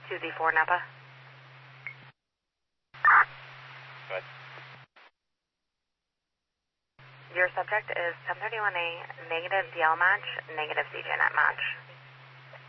2Z4 Napa. Good. Your subject is 1031A, negative DL match, negative CJNet match.